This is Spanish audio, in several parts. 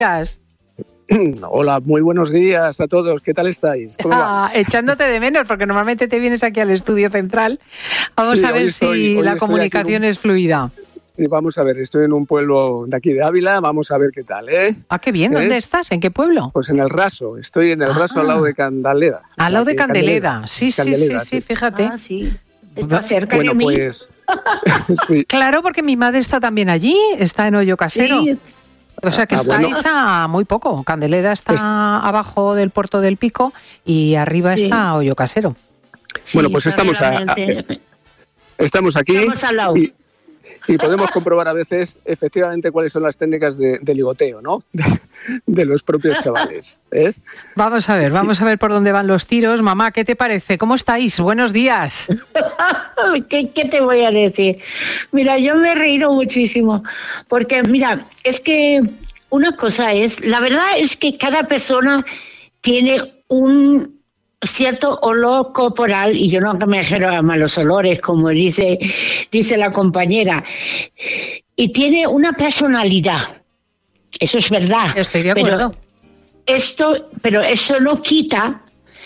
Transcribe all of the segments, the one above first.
Hola, muy buenos días a todos. ¿Qué tal estáis? ¿Cómo vais? Echándote de menos, porque normalmente te vienes aquí al estudio central. Vamos a ver si la comunicación es fluida. Y vamos a ver, estoy en un pueblo de aquí de Ávila, vamos a ver qué tal, ¿eh? Ah, qué bien, ¿dónde estás? ¿En qué pueblo? Pues en el Raso, estoy en el Raso al lado de Candeleda. Al lado de Candeleda, sí, fíjate. Ah, sí. Está cerca de mí. Pues, sí. Claro, porque mi madre está también allí, está en Hoyo Casero. Sí. O sea que estáis a muy poco. Candeleda está abajo del Puerto del Pico y arriba está Hoyo Casero. Sí, bueno, pues estamos aquí. Estamos al lado. Y podemos comprobar a veces efectivamente cuáles son las técnicas de ligoteo, ¿no? De los propios chavales, ¿eh? Vamos a ver por dónde van los tiros. Mamá, ¿qué te parece? ¿Cómo estáis? Buenos días. ¿Qué te voy a decir? Mira, yo me he reído muchísimo, porque mira, es que una cosa es, la verdad es que cada persona tiene un cierto olor corporal, y yo no me refiero a malos olores, como dice la compañera, y tiene una personalidad. Eso es verdad. Estoy de acuerdo. Pero eso no quita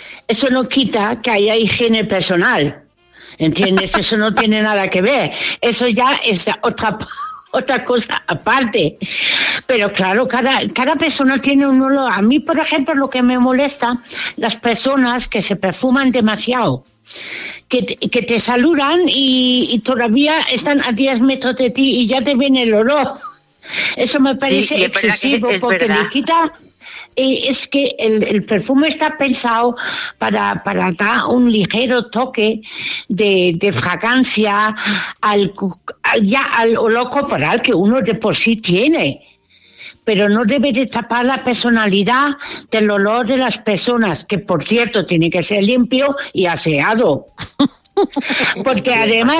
que haya higiene personal. ¿Entiendes? Eso no tiene nada que ver. Eso ya es otra cosa aparte. Pero claro, cada persona tiene un olor. A mí, por ejemplo, lo que me molesta, las personas que se perfuman demasiado, que te saludan y todavía están a 10 metros de ti y ya te viene el olor. Eso me parece excesivo, porque le quita. Es que el perfume está pensado para dar un ligero toque de fragancia al olor corporal que uno de por sí tiene. Pero no debe de tapar la personalidad del olor de las personas, que por cierto tiene que ser limpio y aseado. Porque además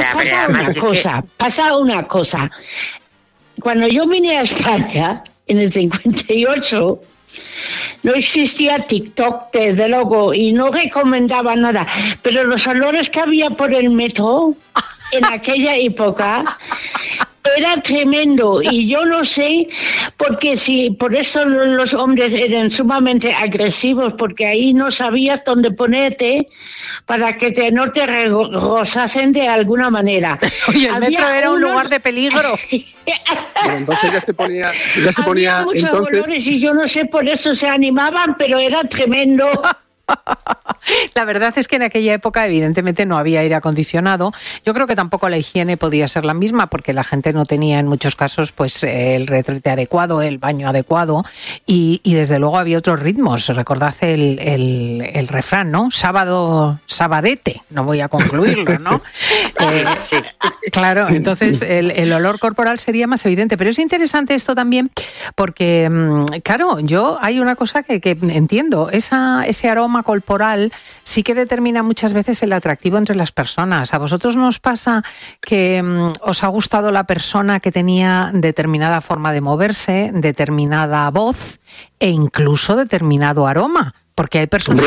pasa una cosa. Cuando yo vine a España, en el 58, no existía TikTok, desde luego, y no recomendaba nada. Pero los olores que había por el metro en aquella época era tremendo, y yo no sé por eso los hombres eran sumamente agresivos, porque ahí no sabías dónde ponerte para que no te rozasen de alguna manera. Oye, el metro era un lugar de peligro. Bueno, entonces ya se ponía había muchos olores y yo no sé, por eso se animaban, pero era tremendo. La verdad es que en aquella época evidentemente no había aire acondicionado. Yo creo que tampoco la higiene podía ser la misma, porque la gente no tenía en muchos casos pues el retrete adecuado, el baño adecuado, y desde luego había otros ritmos. Recordad el refrán, ¿no? Sabadete, no voy a concluirlo, ¿no? Sí. Claro, entonces el olor corporal sería más evidente. Pero es interesante esto también porque, claro, hay una cosa que entiendo, ese aroma corporal sí que determina muchas veces el atractivo entre las personas. ¿A vosotros no os pasa que os ha gustado la persona que tenía determinada forma de moverse, determinada voz e incluso determinado aroma? Porque hay personas...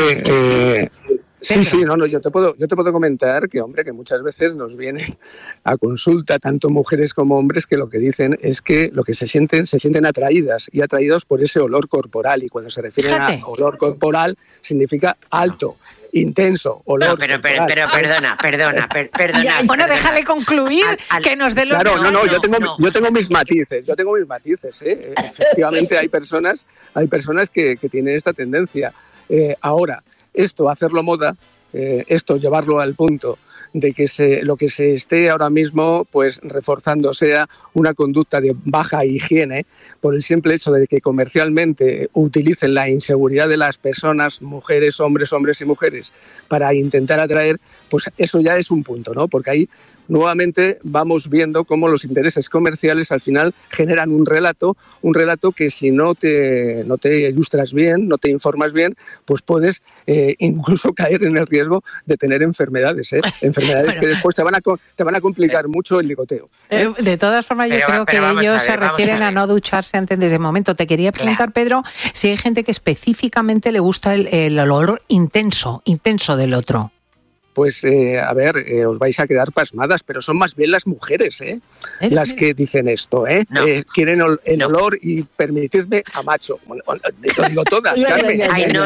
Sí, yo te puedo comentar que muchas veces nos vienen a consulta tanto mujeres como hombres que lo que dicen es que lo que se sienten atraídas y atraídos por ese olor corporal, y cuando se refieren a olor corporal signica alto, intenso, olor. No, pero perdona. Bueno, déjale concluir, que nos dé los... Claro, yo tengo mis matices, ¿eh? Efectivamente hay personas que tienen esta tendencia. Ahora, esto, hacerlo moda, esto, llevarlo al punto de que lo que se esté ahora mismo pues reforzando sea una conducta de baja higiene, por el simple hecho de que comercialmente utilicen la inseguridad de las personas, mujeres, hombres y mujeres, para intentar atraer, pues eso ya es un punto, ¿no? Porque ahí nuevamente vamos viendo cómo los intereses comerciales al final generan un relato que si no te ilustras bien, no te informas bien, pues puedes incluso caer en el riesgo de tener enfermedades, enfermedades que después te van a complicar mucho el ligoteo. De todas formas, yo creo que ellos se refieren a no ducharse antes de ese momento. Te quería preguntar, Pedro, si hay gente que específicamente le gusta el olor intenso del otro. pues a ver, os vais a quedar pasmadas, pero son más bien las mujeres, las que dicen esto, No. Quieren el olor y permitidme a macho. Bueno, lo digo todas, Carmen. Ay, no.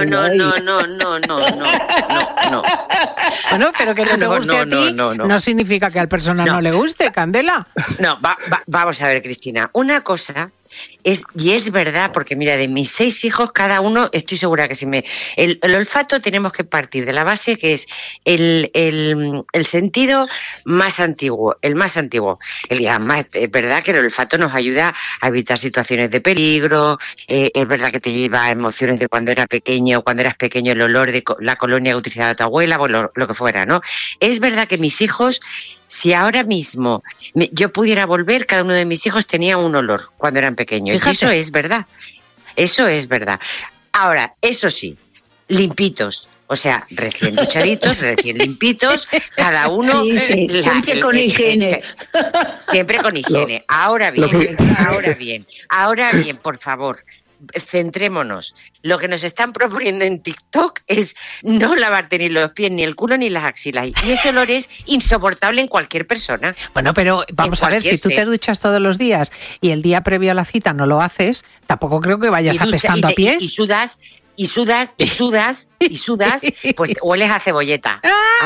Bueno, pero que no te guste a ti no significa que al personal no le guste, Candela. No, vamos a ver, Cristina. Una cosa es verdad, porque mira, de mis 6 hijos, cada uno, estoy segura que el olfato tenemos que partir de la base que es el sentido más antiguo, el más antiguo. Es verdad que el olfato nos ayuda a evitar situaciones de peligro, es verdad que te lleva a emociones de cuando eras pequeño, el olor de la colonia que utilizaba tu abuela, bueno, lo que fuera, ¿no? Es verdad que mis hijos, si ahora mismo yo pudiera volver, cada uno de mis hijos tenía un olor cuando eran pequeños. Fíjate. Y eso es verdad. Eso es verdad. Ahora, eso sí, limpitos. O sea, recién duchaditos, recién limpitos, cada uno... Sí. Siempre con higiene. Siempre con higiene. Ahora bien, por favor, centrémonos. Lo que nos están proponiendo en TikTok es no lavarte ni los pies, ni el culo, ni las axilas. Y ese olor es insoportable en cualquier persona. Bueno, pero vamos a ver, si tú te duchas todos los días y el día previo a la cita no lo haces, tampoco creo que vayas apestando a pies. Y sudas, pues hueles a cebolleta.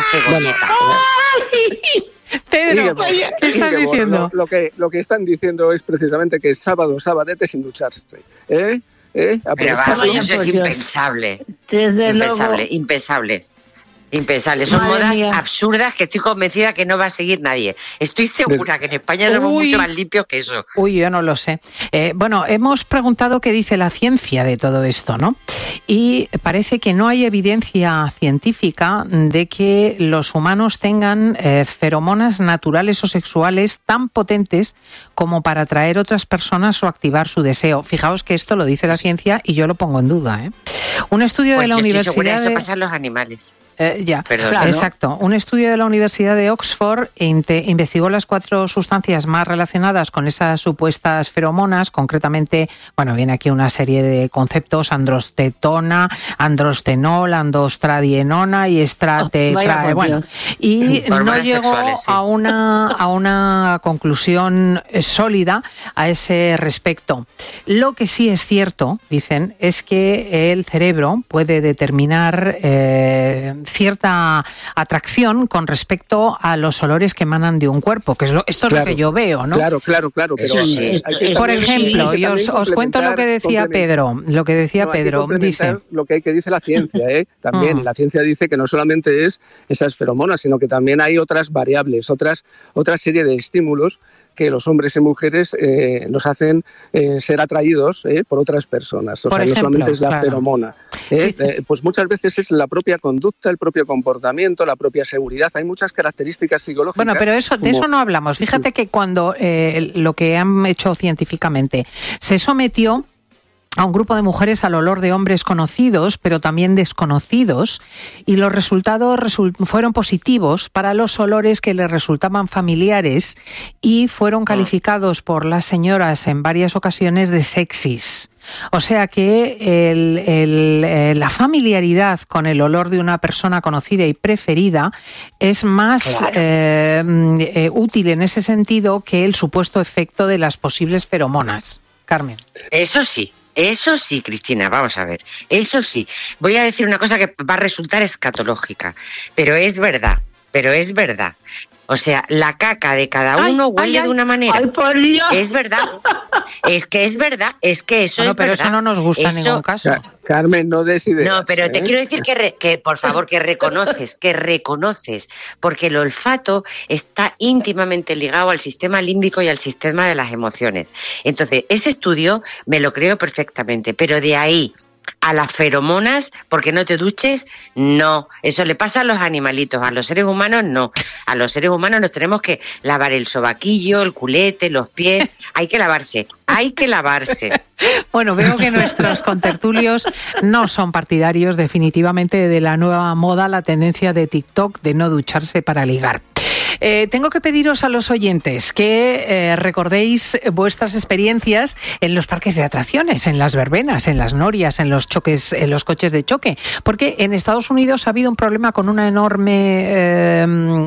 Pedro, ¿qué estás diciendo? Lo que están diciendo es precisamente que sabadete sin ducharse. Pero vamos, eso es impensable. Impensable. Son modas absurdas que estoy convencida que no va a seguir nadie. Estoy segura que en España somos mucho más limpios que eso. Yo no lo sé. Bueno, hemos preguntado qué dice la ciencia de todo esto, ¿no? Y parece que no hay evidencia científica de que los humanos tengan feromonas naturales o sexuales tan potentes como para atraer otras personas o activar su deseo. Fijaos que esto lo dice la ciencia y yo lo pongo en duda, ¿eh? Un estudio de la Universidad eso pasa en los animales. Exacto. Un estudio de la Universidad de Oxford investigó las 4 sustancias más relacionadas con esas supuestas feromonas, concretamente, bueno, viene aquí una serie de conceptos: androstetona, androstenol, andostradienona y y no llegó a una conclusión sólida a ese respecto. Lo que sí es cierto, dicen, es que el cerebro puede determinar cierta atracción con respecto a los olores que emanan de un cuerpo, que esto es lo que yo veo, ¿no? Claro. Pero por ejemplo, y os cuento lo que decía Pedro. Lo que decía Pedro dice lo que dice la ciencia, también la ciencia dice que no solamente es esas feromonas, sino que también hay otras variables, otra serie de estímulos que los hombres y mujeres nos hacen ser atraídos por otras personas. O sea, no solamente es la feromona. Pues muchas veces es la propia conducta, el propio comportamiento, la propia seguridad. Hay muchas características psicológicas. Bueno, pero de eso no hablamos. Fíjate que cuando lo que han hecho científicamente se sometió a un grupo de mujeres al olor de hombres conocidos, pero también desconocidos, y los resultados fueron positivos para los olores que les resultaban familiares y fueron calificados por las señoras en varias ocasiones de sexys. O sea que la familiaridad con el olor de una persona conocida y preferida es más útil en ese sentido que el supuesto efecto de las posibles feromonas. Carmen. Eso sí, Cristina, vamos a ver. Eso sí. Voy a decir una cosa que va a resultar escatológica, pero es verdad. O sea, la caca de cada uno huele de una manera. ¡Ay, por Dios! Es verdad. Es que eso es verdad. Pero eso no nos gusta en ningún caso. Carmen, no des ideas. No, pero te quiero decir que por favor, que reconoces, porque el olfato está íntimamente ligado al sistema límbico y al sistema de las emociones. Entonces, ese estudio me lo creo perfectamente, pero de ahí a las feromonas, porque no te duches, no. Eso le pasa a los animalitos, a los seres humanos no. A los seres humanos nos tenemos que lavar el sobaquillo, el culete, los pies. Hay que lavarse. Bueno, veo que nuestros contertulios no son partidarios definitivamente de la nueva moda, la tendencia de TikTok de no ducharse para ligar. Tengo que pediros a los oyentes que recordéis vuestras experiencias en los parques de atracciones, en las verbenas, en las norias, en los choques, en los coches de choque, porque en Estados Unidos ha habido un problema con una enorme,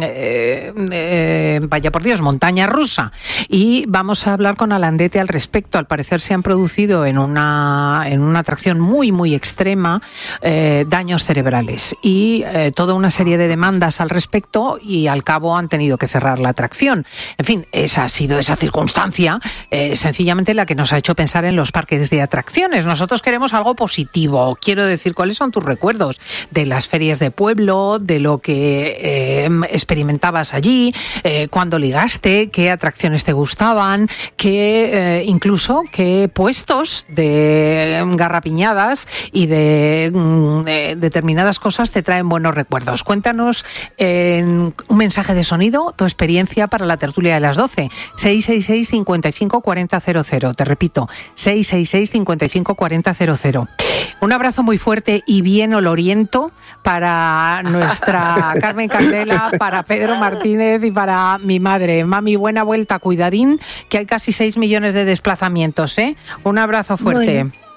vaya por Dios, montaña rusa, y vamos a hablar con Alandete al respecto. Al parecer se han producido en una atracción muy, muy extrema daños cerebrales y toda una serie de demandas al respecto, y al cabo han tenido que cerrar la atracción. En fin, esa ha sido esa circunstancia sencillamente la que nos ha hecho pensar en los parques de atracciones. Nosotros queremos algo positivo. Quiero decir, ¿cuáles son tus recuerdos de las ferias de pueblo, de lo que experimentabas allí, cuándo ligaste, qué atracciones te gustaban, incluso qué puestos de garrapiñadas y de determinadas cosas te traen buenos recuerdos? Cuéntanos en un mensaje de sonido tu experiencia para la tertulia de las 12. 666 55 40 00. Te repito, 666 55 40 00. Un abrazo muy fuerte y bien oloriento para nuestra Carmen Candela, para Pedro Martínez y para mi madre. Mami, buena vuelta, cuidadín, que hay casi 6 millones de desplazamientos, ¿eh? Un abrazo fuerte. Bueno.